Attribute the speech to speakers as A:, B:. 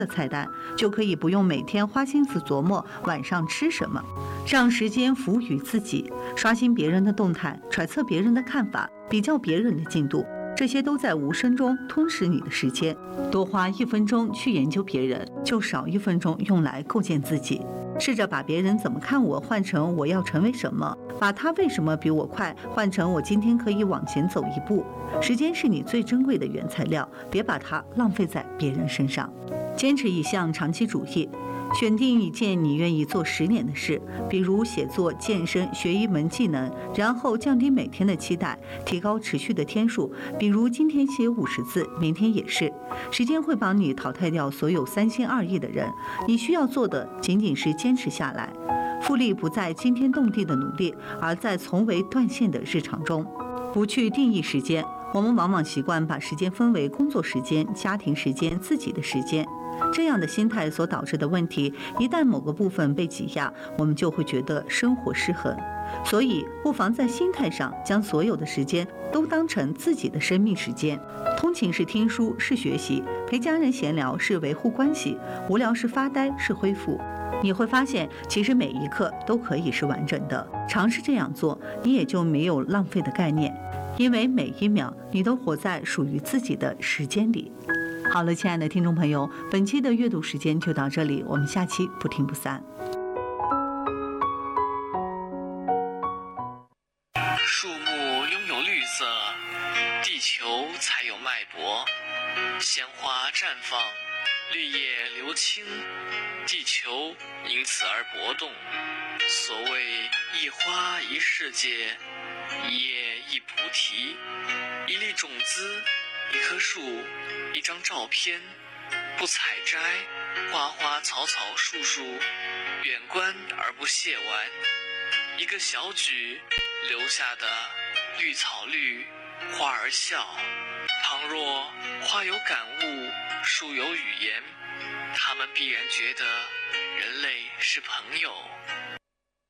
A: 的菜单，就可以不用每天花心思琢磨晚上吃什么，让时间服务于自己，刷新别人的动态，揣测别人的看法，比较别人的进度，这些都在无声中吞噬你的时间。多花1分钟去研究别人，就少1分钟用来构建自己。试着把别人怎么看我换成我要成为什么，把他为什么比我快换成我今天可以往前走一步。时间是你最珍贵的原材料，别把它浪费在别人身上。坚持一项长期主义，选定一件你愿意做10年的事，比如写作、健身、学一门技能，然后降低每天的期待，提高持续的天数，比如今天写50字，明天也是。时间会帮你淘汰掉所有3心2意的人，你需要做的仅仅是坚持下来。复利不在惊天动地的努力，而在从未断线的日常中。不去定义时间，我们往往习惯把时间分为工作时间、家庭时间、自己的时间。这样的心态所导致的问题，一旦某个部分被挤压，我们就会觉得生活失衡。所以不妨在心态上将所有的时间都当成自己的生命时间。通勤是听书，是学习；陪家人闲聊是维护关系；无聊是发呆，是恢复。你会发现，其实每一刻都可以是完整的。尝试这样做，你也就没有浪费的概念，因为每一秒你都活在属于自己的时间里。好了，亲爱的听众朋友，本期的阅读时间就到这里，我们下期不听不散。
B: 树木拥有绿色，地球才有脉搏；鲜花绽放，绿叶流青，地球因此而搏动。所谓一花一世界，一叶一菩提，一粒种子，一棵树，一张照片，不采摘，花花草草树树，远观而不亵玩。一个小举留下的绿草绿，花儿笑。倘若花有感悟，树有语言，他们必然觉得人类是朋友。